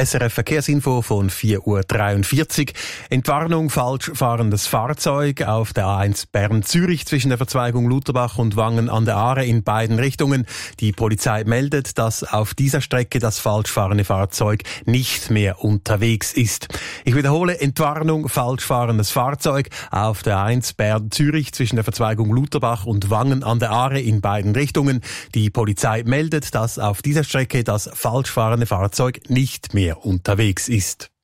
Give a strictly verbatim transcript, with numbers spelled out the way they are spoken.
S R F Verkehrsinfo von vier Uhr dreiundvierzig. Entwarnung, falsch fahrendes Fahrzeug auf der A eins Bern-Zürich zwischen der Verzweigung Lutherbach und Wangen an der Aare in beiden Richtungen. Die Polizei meldet, dass auf dieser Strecke das falsch fahrende Fahrzeug nicht mehr unterwegs ist. Ich wiederhole, Entwarnung, falsch fahrendes Fahrzeug auf der A eins Bern-Zürich zwischen der Verzweigung Lutherbach und Wangen an der Aare in beiden Richtungen. Die Polizei meldet, dass auf dieser Strecke das falsch fahrende Fahrzeug nicht mehr unterwegs ist.